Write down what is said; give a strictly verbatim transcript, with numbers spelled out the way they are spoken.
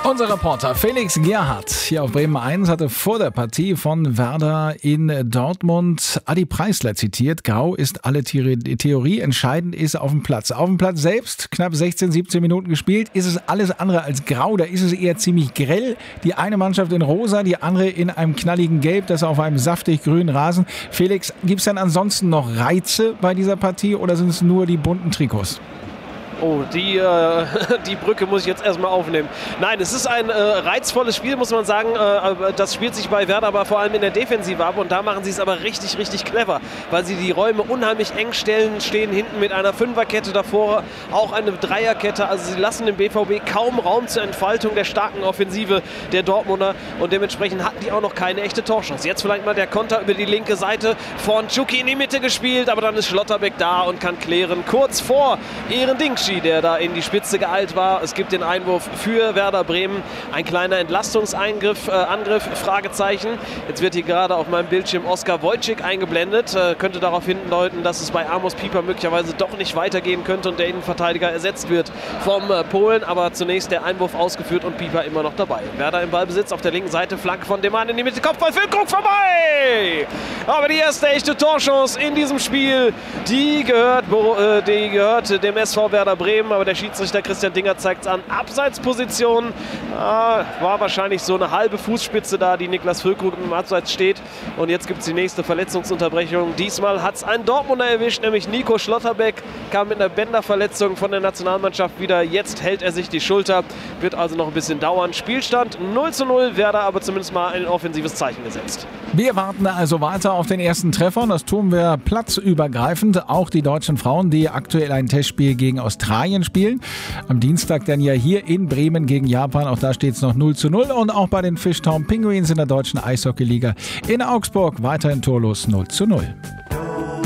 Unser Reporter Felix Gerhardt hier auf Bremen eins hatte vor der Partie von Werder in Dortmund Adi Preisler zitiert: Grau ist alle Theorie, entscheidend ist auf dem Platz. Auf dem Platz selbst, knapp sechzehn, siebzehn Minuten gespielt, ist es alles andere als grau, da ist es eher ziemlich grell. Die eine Mannschaft in rosa, die andere in einem knalligen Gelb, das auf einem saftig grünen Rasen. Felix, gibt es denn ansonsten noch Reize bei dieser Partie oder sind es nur die bunten Trikots? Oh, die, äh, die Brücke muss ich jetzt erstmal aufnehmen. Nein, es ist ein äh, reizvolles Spiel, muss man sagen. Äh, das spielt sich bei Werder aber vor allem in der Defensive ab. Und da machen sie es aber richtig, richtig clever, weil sie die Räume unheimlich eng stellen, stehen hinten mit einer Fünferkette davor, auch eine Dreierkette. Also sie lassen dem B V B kaum Raum zur Entfaltung der starken Offensive der Dortmunder. Und dementsprechend hatten die auch noch keine echte Torchance. Jetzt vielleicht mal der Konter über die linke Seite von Tschuki in die Mitte gespielt. Aber dann ist Schlotterbeck da und kann klären. Kurz vor Ehrendings, der da in die Spitze geeilt war. Es gibt den Einwurf für Werder Bremen. Ein kleiner Entlastungseingriff, äh, Angriff, Fragezeichen. Jetzt wird hier gerade auf meinem Bildschirm Oskar Wojcik eingeblendet. Äh, könnte darauf hindeuten, dass es bei Amos Pieper möglicherweise doch nicht weitergehen könnte und der Innenverteidiger ersetzt wird vom äh, Polen. Aber zunächst der Einwurf ausgeführt und Pieper immer noch dabei. Werder im Ballbesitz auf der linken Seite. Flanke von Deman in die Mitte. Kopfball, Füllkrug vorbei! Aber die erste echte Torchance in diesem Spiel, die gehört, äh, die gehört dem S V Werder Bremen, aber der Schiedsrichter Christian Dinger zeigt es an. Abseitsposition, ah, war wahrscheinlich so eine halbe Fußspitze da, die Niklas Füllkrug im Abseits steht. Und jetzt gibt es die nächste Verletzungsunterbrechung. Diesmal hat es einen Dortmunder erwischt, nämlich Nico Schlotterbeck, kam mit einer Bänderverletzung von der Nationalmannschaft wieder. Jetzt hält er sich die Schulter, wird also noch ein bisschen dauern. Spielstand null zu null, Werder aber zumindest mal ein offensives Zeichen gesetzt. Wir warten also weiter auf den ersten Treffer und das tun wir platzübergreifend. Auch die deutschen Frauen, die aktuell ein Testspiel gegen Australien spielen. Am Dienstag dann ja hier in Bremen gegen Japan. Auch da steht es noch null zu null. Und auch bei den Fishtown Penguins in der deutschen Eishockeyliga in Augsburg weiterhin torlos null zu null.